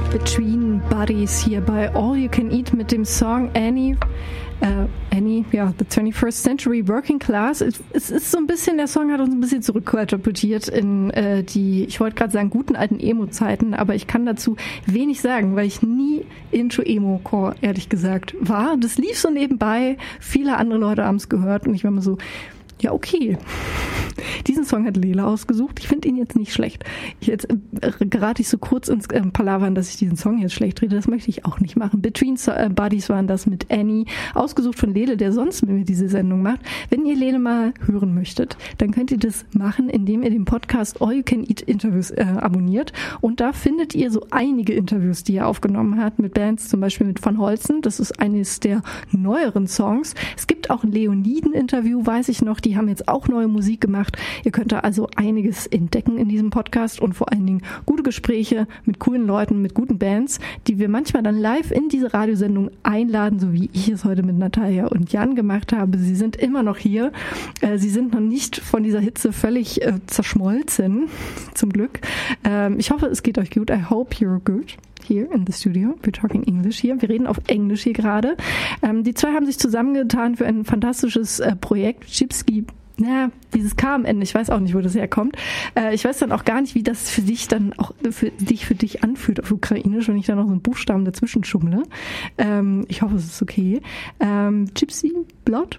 Between Buddies hier bei All You Can Eat mit dem Song Annie, ja, The 21st Century Working Class. Es ist so ein bisschen, der Song hat uns ein bisschen zurückkatapultiert in die, ich wollte gerade sagen, guten alten Emo-Zeiten, aber ich kann dazu wenig sagen, weil ich nie into Emo-Core, ehrlich gesagt, war. Das lief so nebenbei, viele andere Leute haben es gehört und ich war mal so, ja, okay. Diesen Song hat Lela ausgesucht. Ich finde ihn jetzt nicht schlecht. Jetzt gerate ich so kurz ins Palavern, dass ich diesen Song jetzt schlecht rede. Das möchte ich auch nicht machen. Between Buddies waren das mit Annie, ausgesucht von Lele, der sonst mit mir diese Sendung macht. Wenn ihr Lele mal hören möchtet, dann könnt ihr das machen, indem ihr den Podcast All You Can Eat Interviews abonniert. Und da findet ihr so einige Interviews, die er aufgenommen hat mit Bands, zum Beispiel mit Van Holzen. Das ist eines der neueren Songs. Es gibt auch ein Leoniden-Interview, weiß ich noch. Die haben jetzt auch neue Musik gemacht. Ihr könnt da also einiges entdecken in diesem Podcast und vor allen Dingen gute Gespräche mit coolen Leuten, mit guten Bands, die wir manchmal dann live in diese Radiosendung einladen, so wie ich es heute mit Natalia und Jan gemacht habe. Sie sind immer noch hier. Sie sind noch nicht von dieser Hitze völlig zerschmolzen, zum Glück. Ich hoffe, es geht euch gut. I hope you're good. Here in the studio. We're talking English hier. Wir reden auf Englisch hier gerade. Die zwei haben sich zusammengetan für ein fantastisches Projekt. Chipski, dieses K am Ende, ich weiß auch nicht, wo das herkommt. Ich weiß dann auch gar nicht, wie das für dich dann auch für dich anfühlt auf Ukrainisch, wenn ich da noch so einen Buchstaben dazwischen schummle. Ich hoffe, es ist okay. Gypsy, Blood?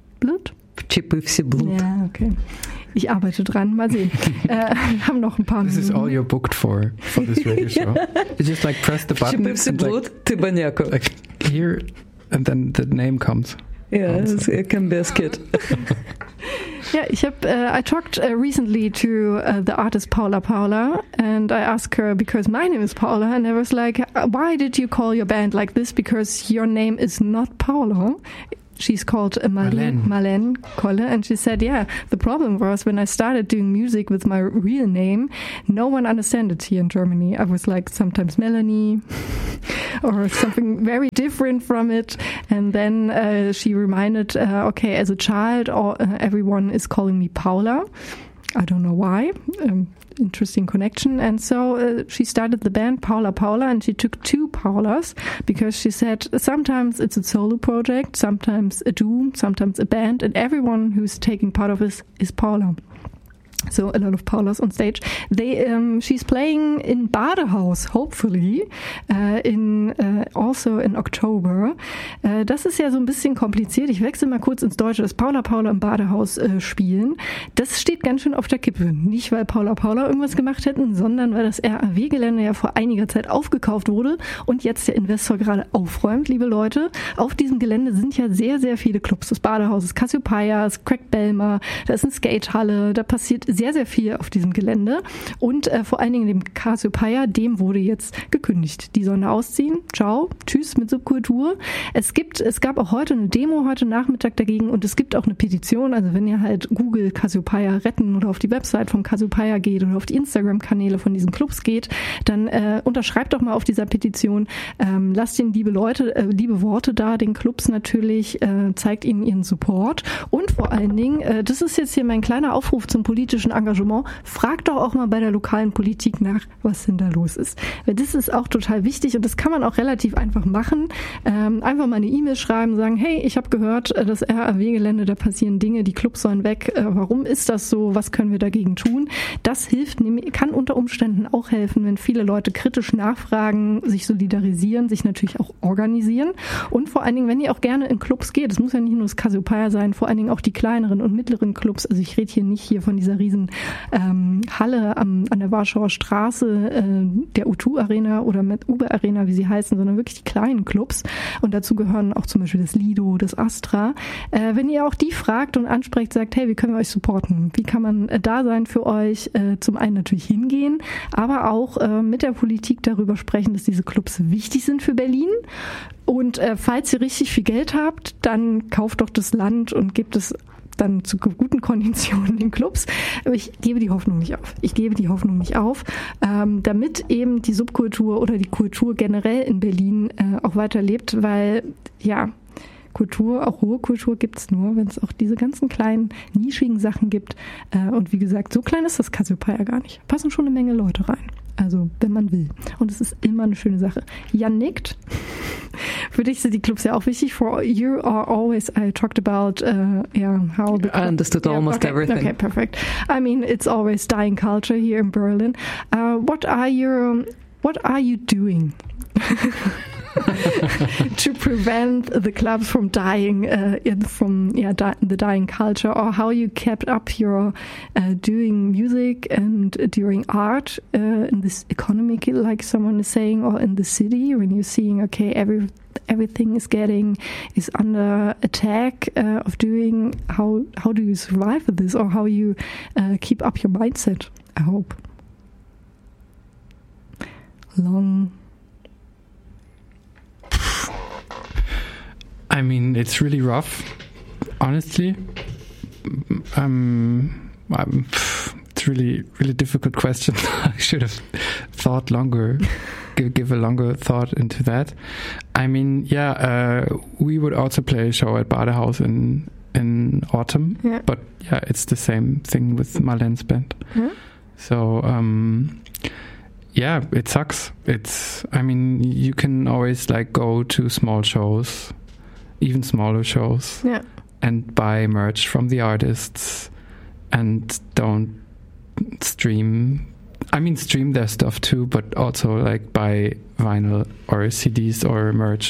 Chipsy Blood. Ja, okay. Ich arbeite dran. Mal sehen. Wir haben noch ein paar Minuten. This is all you're booked for this radio show. You just like press the button. Chipsy Blood, Tibanyako. Like here, and then the name comes. Yeah, it can be a skit. Yeah, I talked recently to the artist Paula, and I asked her, because my name is Paula, and I was like, why did you call your band like this? Because your name is not Paula. She's called Marlene Kolle, and she said, yeah, the problem was when I started doing music with my real name, no one understood it here in Germany. I was like sometimes Melanie or something very different from it. And then she reminded, okay, as a child, everyone is calling me Paula. I don't know why. Interesting connection. And so she started the band Paula, and she took two Paulas because she said sometimes it's a solo project, sometimes a duo, sometimes a band, and everyone who's taking part of it is Paula. So a lot of Paulas on stage. She's playing in Badehaus, hopefully, also in October. Das ist ja so ein bisschen kompliziert. Ich wechsle mal kurz ins Deutsche. Das Paula im Badehaus spielen. Das steht ganz schön auf der Kippe. Nicht, weil Paula irgendwas gemacht hätten, sondern weil das RAW-Gelände ja vor einiger Zeit aufgekauft wurde und jetzt der Investor gerade aufräumt, liebe Leute. Auf diesem Gelände sind ja sehr, sehr viele Clubs. Das Badehaus, das Cassiopeia, das Craig Belmer, da ist eine Skatehalle, da passiert sehr, sehr viel auf diesem Gelände und vor allen Dingen dem Cassiopeia, dem wurde jetzt gekündigt. Die sollen da ausziehen. Ciao, tschüss mit Subkultur. Es gab auch heute eine Demo, heute Nachmittag dagegen und es gibt auch eine Petition, also wenn ihr halt Google Cassiopeia retten oder auf die Website vom Cassiopeia geht oder auf die Instagram-Kanäle von diesen Clubs geht, dann unterschreibt doch mal auf dieser Petition, lasst ihnen liebe Worte da, den Clubs natürlich, zeigt ihnen ihren Support und vor allen Dingen, das ist jetzt hier mein kleiner Aufruf zum politischen Engagement, fragt doch auch mal bei der lokalen Politik nach, was denn da los ist. Weil das ist auch total wichtig und das kann man auch relativ einfach machen. Einfach mal eine E-Mail schreiben, sagen, hey, ich habe gehört, das RAW-Gelände, da passieren Dinge, die Clubs sollen weg. Warum ist das so? Was können wir dagegen tun? Das kann unter Umständen auch helfen, wenn viele Leute kritisch nachfragen, sich solidarisieren, sich natürlich auch organisieren und vor allen Dingen, wenn ihr auch gerne in Clubs geht, es muss ja nicht nur das Cassiopeia sein, vor allen Dingen auch die kleineren und mittleren Clubs, also ich rede hier nicht von dieser riesen Halle an der Warschauer Straße, der U2 Arena oder mit Uber Arena, wie sie heißen, sondern wirklich die kleinen Clubs. Und dazu gehören auch zum Beispiel das Lido, das Astra. Wenn ihr auch die fragt und ansprecht, sagt, hey, wie können wir euch supporten? Wie kann man da sein für euch? Zum einen natürlich hingehen, aber auch mit der Politik darüber sprechen, dass diese Clubs wichtig sind für Berlin. Und falls ihr richtig viel Geld habt, dann kauft doch das Land und gebt es dann zu guten Konditionen in Clubs. Aber ich gebe die Hoffnung nicht auf. Damit eben die Subkultur oder die Kultur generell in Berlin auch weiterlebt, weil ja, Kultur, auch hohe Kultur gibt es nur, wenn es auch diese ganzen kleinen, nischigen Sachen gibt. Und wie gesagt, so klein ist das Cassiopeia gar nicht. Passen schon eine Menge Leute rein. Also, wenn man will. Und es ist immer eine schöne Sache. Jan nickt. Für dich sind die Clubs ja auch wichtig. For you are always, I talked about, how the... I understood almost everything. Okay, perfect. I mean, it's always dying culture here in Berlin. What are you doing to prevent the clubs from dying, the dying culture, or how you kept up your doing music and doing art in this economy, like someone is saying, or in the city when you're seeing, okay, everything is under attack of doing. How do you survive with this, or how you keep up your mindset? I hope. Long. I mean, it's really rough, honestly. It's really, really difficult question. I should have thought longer, give a longer thought into that. I mean, we would also play a show at Badehaus in autumn, but it's the same thing with Marlene's band. So, it sucks. You can always like go to small shows, even smaller shows, and buy merch from the artists, and don't stream. I mean, stream their stuff too, but also like buy vinyl or CDs or merch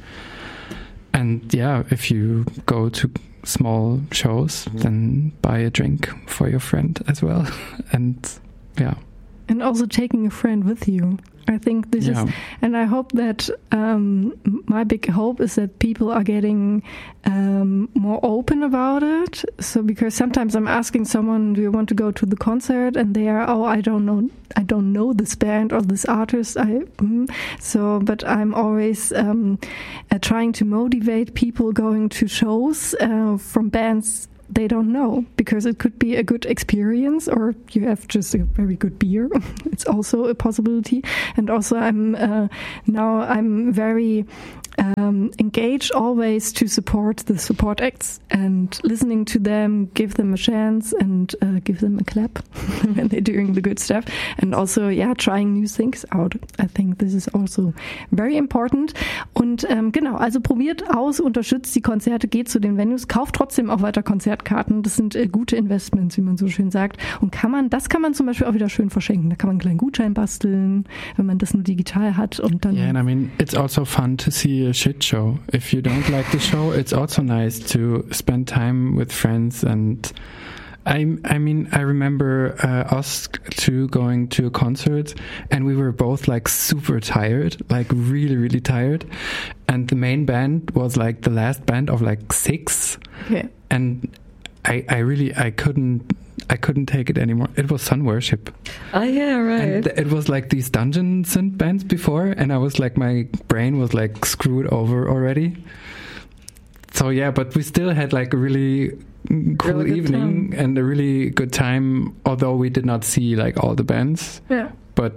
if you go to small shows, then buy a drink for your friend as well, and And also taking a friend with you. I think this is, and I hope that my big hope is that people are getting more open about it. So because sometimes I'm asking someone, do you want to go to the concert? And they are, I don't know this band or this artist. But I'm always trying to motivate people going to shows from bands they don't know, because it could be a good experience, or you have just a very good beer. It's also a possibility. And also I'm very engaged always to support the support acts and listening to them, give them a chance and give them a clap when they're doing the good stuff. And also, trying new things out. I think this is also very important. Und genau, also probiert aus, unterstützt die Konzerte, geht zu den Venues, kauft trotzdem auch weiter Konzertkarten. Das sind gute Investments, wie man so schön sagt. Und das kann man zum Beispiel auch wieder schön verschenken. Da kann man einen kleinen Gutschein basteln, wenn man das nur digital hat. Und dann and I mean, it's also fun to see a shit show. If you don't like the show, it's also nice to spend time with friends. And I mean, I remember us two going to a concert, and we were both like super tired, like really, really tired. And the main band was like the last band of like 6. Okay. And I couldn't take it anymore. It was Sun Worship. Oh yeah, right. And it was like these dungeon synth bands before, and I was like, my brain was like screwed over already. So but we still had like a really cool evening and a really good time, although we did not see like all the bands. Yeah. But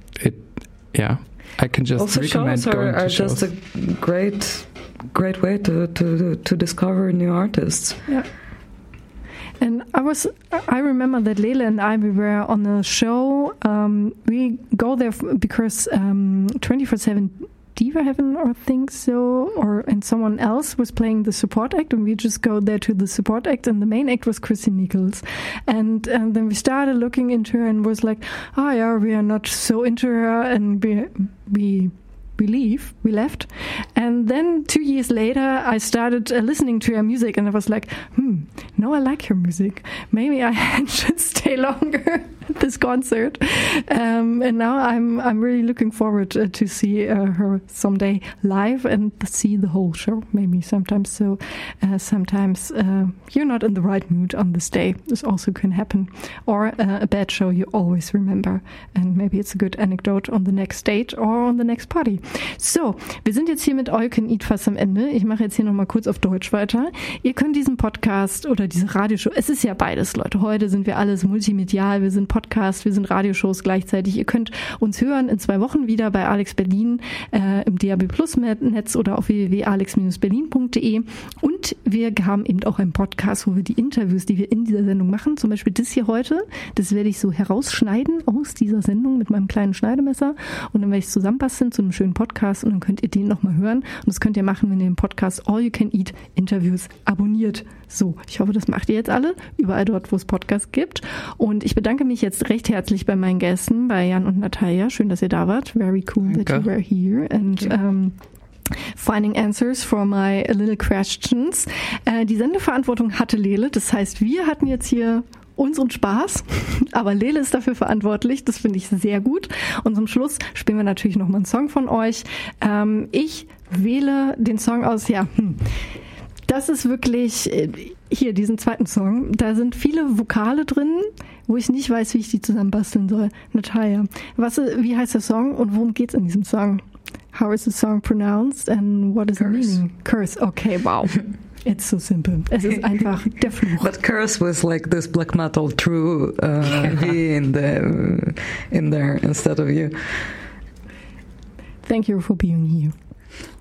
I can just also recommend shows going to shows. Just a great way to discover new artists. Yeah. And I remember that Lele and we were on a show. We go there because 24/7 Diva Heaven, or think so, and someone else was playing the support act, and we just go there to the support act, and the main act was Christy Nichols. And then we started looking into her and was like, we are not so into her, and we left. And then 2 years later, I started listening to her music, and I was like, now I like her music. Maybe I should stay longer at this concert. And now I'm really looking forward to see her someday live and see the whole show. Maybe sometimes. So sometimes you're not in the right mood on this day. This also can happen. Or a bad show you always remember. And maybe it's a good anecdote on the next date or on the next party. So, wir sind jetzt hier mit All You Can Eat fast am Ende. Ich mache jetzt hier nochmal kurz auf Deutsch weiter. Ihr könnt diesen Podcast oder diese Radioshow, es ist ja beides, Leute. Heute sind wir alles multimedial. Wir sind Podcast, wir sind Radioshows gleichzeitig. Ihr könnt uns hören in 2 Wochen wieder bei Alex Berlin im DAB Plus Netz oder auf www.alex-berlin.de. Und wir haben eben auch einen Podcast, wo wir die Interviews, die wir in dieser Sendung machen, zum Beispiel das hier heute, das werde ich so herausschneiden aus dieser Sendung mit meinem kleinen Schneidemesser und dann werde ich es zusammenbasteln zu einem schönen Podcast und dann könnt ihr den nochmal hören und das könnt ihr machen, wenn ihr den Podcast All You Can Eat Interviews abonniert. So, ich hoffe, das macht ihr jetzt alle, überall dort, wo es Podcasts gibt und ich bedanke mich jetzt recht herzlich bei meinen Gästen, bei Jan und Natalia. Schön, dass ihr da wart. Very cool that you were here and finding answers for my little questions. Die Sendeverantwortung hatte Lele, das heißt, wir hatten jetzt hier unseren Spaß, aber Lele ist dafür verantwortlich, das finde ich sehr gut. Und zum Schluss spielen wir natürlich nochmal einen Song von euch. Ich wähle den Song aus, das ist wirklich, hier, diesen zweiten Song, da sind viele Vokale drin, wo ich nicht weiß, wie ich die zusammenbasteln soll. Natalia, wie heißt der Song und worum geht's in diesem Song? How is the song pronounced and what is the meaning? Curse, okay, wow. It's so simple. Es ist einfach der Fluch. But Curse was like this black metal true V in there instead of you. Thank you for being here.